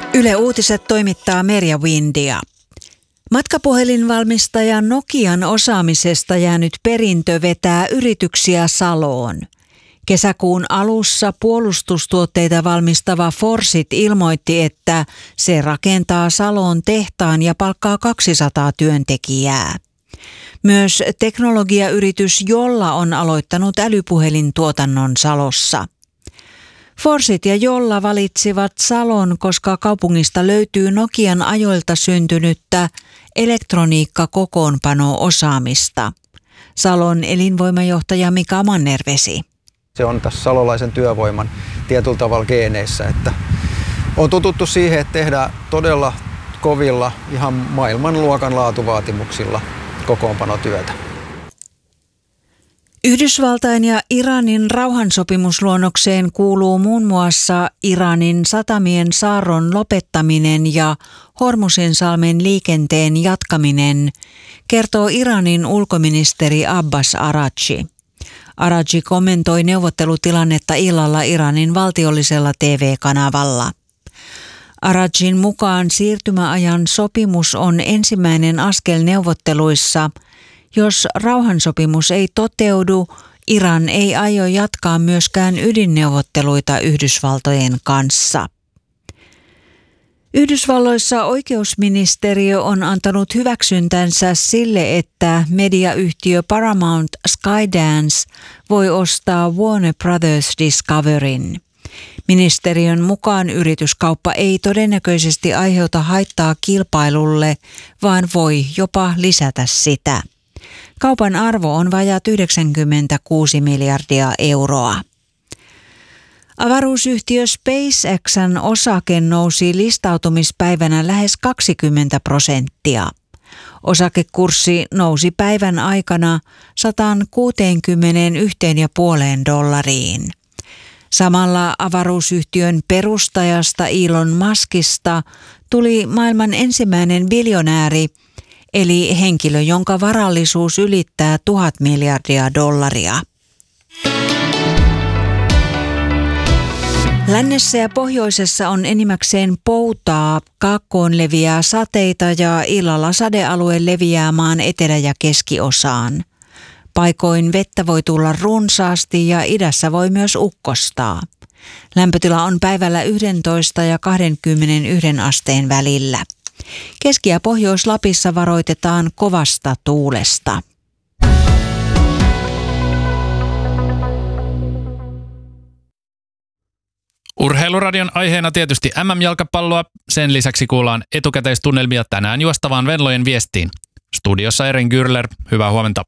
Yle Uutiset toimittaa Merja Windia. Matkapuhelinvalmistaja Nokian osaamisesta jäänyt perintö vetää yrityksiä Saloon. Kesäkuun alussa puolustustuotteita valmistava Forsit ilmoitti, että se rakentaa Saloon tehtaan ja palkkaa 200 työntekijää. Myös teknologiayritys Jolla on aloittanut älypuhelintuotannon Salossa. Forsit ja Jolla valitsivat Salon, koska kaupungista löytyy Nokian ajoilta syntynyttä elektroniikkakokoonpano-osaamista. Salon elinvoimajohtaja Mika Mannervesi. Se on tässä salolaisen työvoiman tietyllä tavalla geeneissä, että on tututtu siihen, että tehdään todella kovilla, ihan maailmanluokan laatuvaatimuksilla kokoonpanotyötä. Yhdysvaltain ja Iranin rauhansopimusluonnokseen kuuluu muun muassa Iranin satamien saarron lopettaminen ja Hormuzinsalmen liikenteen jatkaminen, kertoo Iranin ulkoministeri Abbas Araghchi. Araghchi kommentoi neuvottelutilannetta illalla Iranin valtiollisella TV-kanavalla. Araghchin mukaan siirtymäajan sopimus on ensimmäinen askel neuvotteluissa. Jos rauhansopimus ei toteudu, Iran ei aio jatkaa myöskään ydinneuvotteluita Yhdysvaltojen kanssa. Yhdysvalloissa oikeusministeriö on antanut hyväksyntänsä sille, että mediayhtiö Paramount Skydance voi ostaa Warner Brothers Discoveryn. Ministeriön mukaan yrityskauppa ei todennäköisesti aiheuta haittaa kilpailulle, vaan voi jopa lisätä sitä. Kaupan arvo on vajaat 96 miljardia euroa. Avaruusyhtiö SpaceXn osake nousi listautumispäivänä lähes 20%. Osakekurssi nousi päivän aikana $161,5. Samalla avaruusyhtiön perustajasta Elon Muskista tuli maailman ensimmäinen biljonääri, eli henkilö, jonka varallisuus ylittää $1,000 miljardia. Lännessä ja pohjoisessa on enimmäkseen poutaa, kaakkoon leviää sateita ja illalla sadealue leviää maan etelä- ja keskiosaan. Paikoin vettä voi tulla runsaasti ja idässä voi myös ukkostaa. Lämpötila on päivällä 11 ja 21 asteen välillä. Keski- ja Pohjois-Lapissa varoitetaan kovasta tuulesta. Urheiluradion aiheena tietysti MM-jalkapalloa. Sen lisäksi kuullaan etukäteistunnelmia tänään juostavaan Venlojen viestiin. Studiossa Eren Gürler, hyvää huomenta.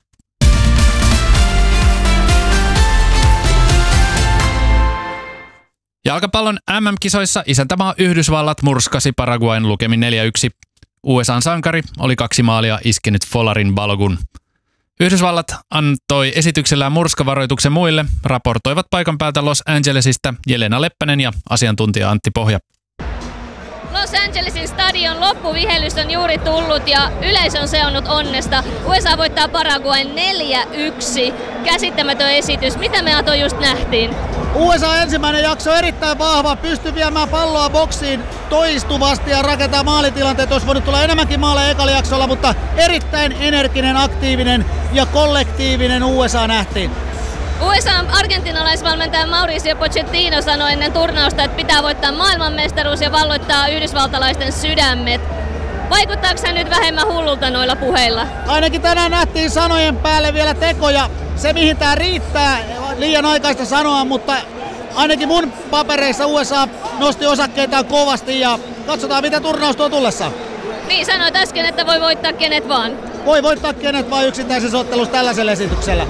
Jalkapallon MM-kisoissa isäntämaa Yhdysvallat murskasi Paraguayn lukemin 4-1. USA:n sankari oli 2 maalia iskenyt Folarin Balogun. Yhdysvallat antoi esityksellään murskavaroituksen muille, raportoivat paikan päältä Los Angelesista Jelena Leppänen ja asiantuntija Antti Pohja. Los Angelesin stadion loppuvihellys on juuri tullut ja yleisö on seonnut onnesta. USA voittaa Paraguayn 4-1. Käsittämätön esitys. Mitä me Ato just nähtiin? USA ensimmäinen jakso erittäin vahva, pystyi viemään palloa boksiin toistuvasti ja rakentaa maalitilanteet. Olisi voinut tulla enemmänkin maaleja ekalla jaksolla, mutta erittäin energinen, aktiivinen ja kollektiivinen USA nähtiin. USA-argentinalaisvalmentaja Mauricio Pochettino sanoi ennen turnausta, että pitää voittaa maailmanmestaruus ja valloittaa yhdysvaltalaisten sydämet. Vaikuttaako hän nyt vähemmän hullulta noilla puheilla? Ainakin tänään nähtiin sanojen päälle vielä tekoja. Se mihin tää riittää, liian aikaista sanoa, mutta ainakin mun papereissa USA nosti osakkeitaan kovasti ja katsotaan mitä turnaus tuo tullessa. Niin, sanoit äsken, että voi voittaa kenet vaan. Voi voittaa kenet vaan yksittäisessä ottelussa tällaisella esityksellä.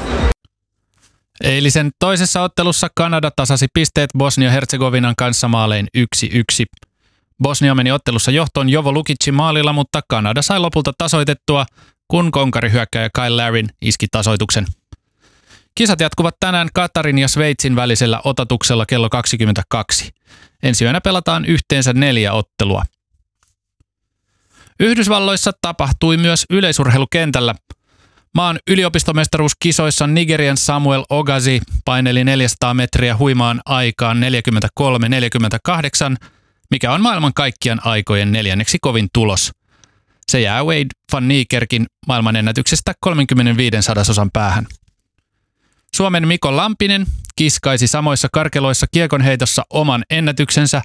Eilisen toisessa ottelussa Kanada tasasi pisteet Bosnia-Herzegovinan kanssa maalein 1-1. Bosnia meni ottelussa johtoon Jovo Lukicin maalilla, mutta Kanada sai lopulta tasoitettua, kun konkarihyökkääjä Kyle Larin iski tasoituksen. Kisat jatkuvat tänään Katarin ja Sveitsin välisellä otatuksella kello 22. Ensi yönä pelataan yhteensä 4 ottelua. Yhdysvalloissa tapahtui myös yleisurheilukentällä. Maan yliopistomestaruuskisoissa Nigerian Samuel Ogazi paineli 400 metriä huimaan aikaan 43-48 mikä on maailman kaikkien aikojen 4. kovin tulos. Se jää Wade van Niekerkin maailmanennätyksestä 35 päähän. Suomen Mikko Lampinen kiskaisi samoissa karkeloissa kiekonheitossa oman ennätyksensä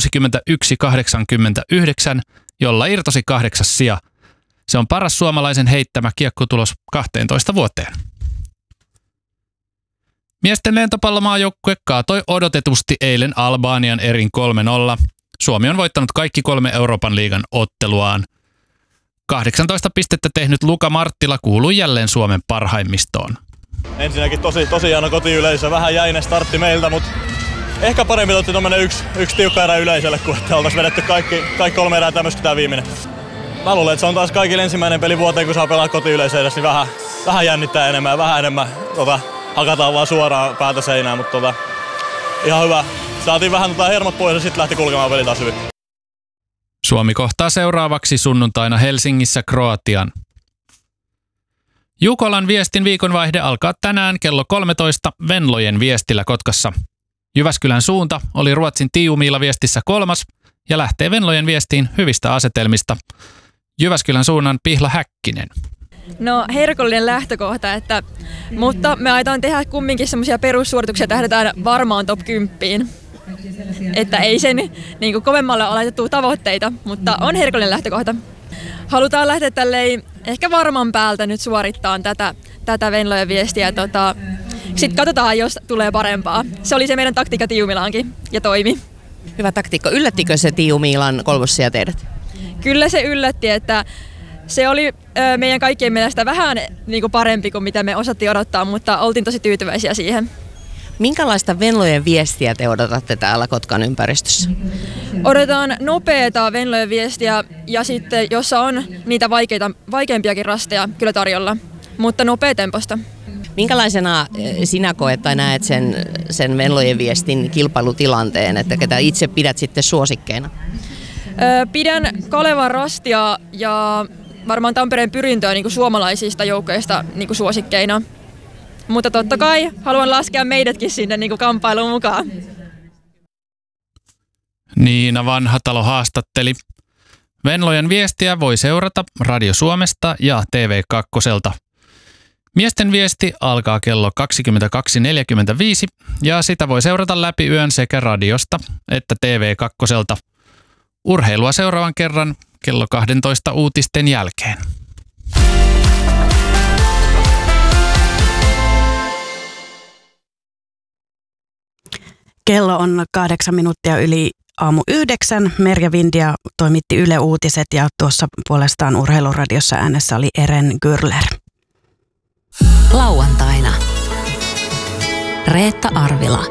61,89, jolla irtosi 8. sija. Se on paras suomalaisen heittämä kiekkotulos 12 vuoteen. Miesten lentopallomaajoukkue kaatoi odotetusti eilen Albanian erin 3-0. Suomi on voittanut kaikki 3 Euroopan liigan otteluaan. 18 pistettä tehnyt Luka Marttila kuului jälleen Suomen parhaimmistoon. Ensinnäkin tosi hieno kotiyleisö. Vähän jäinen startti meiltä, mutta ehkä parempi otti tommonen yksi tiukka erä yleisölle, kun että oltaisiin vedetty kaikki 3 erää tämmöistä tää viimeinen. Mä luulen, että se on taas kaikille ensimmäinen peli vuoteen, kun saa pelaa kotiyleisö edessä, niin vähän jännittää enemmän ja vähän enemmän hakataan vaan suoraan päätä seinään, mutta ihan hyvä. Saatiin vähän hermot pois ja sitten lähti kulkemaan peli taas hyvin. Suomi kohtaa seuraavaksi sunnuntaina Helsingissä Kroatian. Jukolan viestin viikonvaihde alkaa tänään kello 13 Venlojen viestillä Kotkassa. Jyväskylän suunta oli Ruotsin Tiiumiila viestissä 3. ja lähtee Venlojen viestiin hyvistä asetelmista. Jyväskylän suunnan Pihla Häkkinen. No herkullinen lähtökohta, mutta me aiotaan tehdä kumminkin semmoisia perussuorituksia, tähdätään varmaan top 10. Että ei sen niin kuin kovemmalle ole laitettu tavoitteita, mutta on herkullinen lähtökohta. Halutaan lähteä tälleen ehkä varman päältä nyt suorittaa tätä Venlojen viestiä. Sitten katsotaan, jos tulee parempaa. Se oli se meidän taktiikka Tiiumilaankin ja toimi. Hyvä taktiikka. Yllättikö se Tiiumiilan 3. sija teidät? Kyllä se yllätti, että se oli meidän kaikkien mielestä vähän niin kuin parempi kuin mitä me osattiin odottaa, mutta oltiin tosi tyytyväisiä siihen. Minkälaista Venlojen viestiä te odotatte täällä Kotkan ympäristössä? Odotetaan nopeata Venlojen viestiä ja sitten, jossa on niitä vaikeampiakin rasteja kyllä tarjolla, mutta nopeatemposta. Minkälaisena sinä koet tai näet sen Venlojen viestin kilpailutilanteen, että ketä itse pidät sitten suosikkeina? Pidän Kalevan rastia ja varmaan Tampereen pyrintöä niin kuin suomalaisista joukkoista niin kuin suosikkeina. Mutta totta kai haluan laskea meidätkin sinne niin kuin kamppailuun mukaan. Niina Vanhatalo haastatteli. Venlojen viestiä voi seurata Radio Suomesta ja TV2. Miesten viesti alkaa kello 22.45 ja sitä voi seurata läpi yön sekä radiosta että TV2. Urheilua seuraavan kerran kello 12 uutisten jälkeen. Kello on 8 minuuttia yli aamu 9. Merja Vindia toimitti Yle Uutiset ja tuossa puolestaan Urheiluradiossa äänessä oli Eren Gürler. Lauantaina. Reetta Arvila.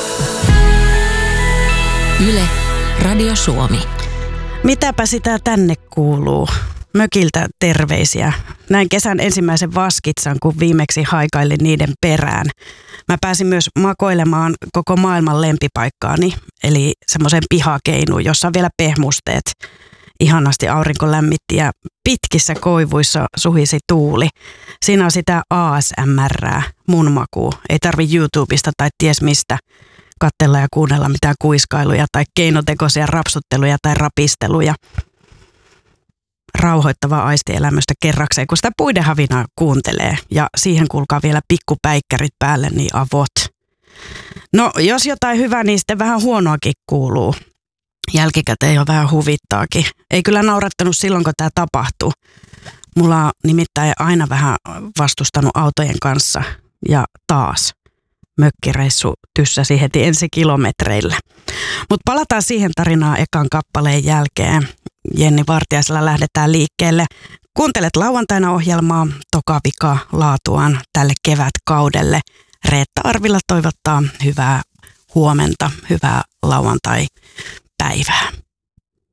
Yle Radio Suomi. Mitäpä sitä tänne kuuluu? Mökiltä terveisiä. Näin kesän ensimmäisen vaskitsan, kun viimeksi haikailin niiden perään. Mä pääsin myös makoilemaan koko maailman lempipaikkaani, eli semmoisen pihakeinuun, jossa on vielä pehmusteet. Ihanasti aurinko lämmitti ja pitkissä koivuissa suhisi tuuli. Siinä on sitä ASMRää, mun makuu. Ei tarvi YouTubesta tai ties mistä katsella ja kuunnella mitään kuiskailuja tai keinotekoisia rapsutteluja tai rapisteluja. Rauhoittavaa aistielämystä kerrakseen, kun sitä puiden havinaa kuuntelee. Ja siihen kuulkaa vielä pikkupäikkärit päälle, niin avot. No, jos jotain hyvää, niin sitten vähän huonoakin kuuluu. Jälkikäteen jo vähän huvittaakin. Ei kyllä naurattanut silloin, kun tämä tapahtuu. Mulla on nimittäin aina vähän vastustanut autojen kanssa. Ja taas mökkireissu tyssäsi heti ensi kilometreillä. Mutta palataan siihen tarinaan ekan kappaleen jälkeen. Jenni Vartiaisella lähdetään liikkeelle. Kuuntelet lauantaina ohjelmaa, toka vika laatuaan tälle kevätkaudelle. Reetta Arvila toivottaa hyvää huomenta, hyvää lauantai-päivää.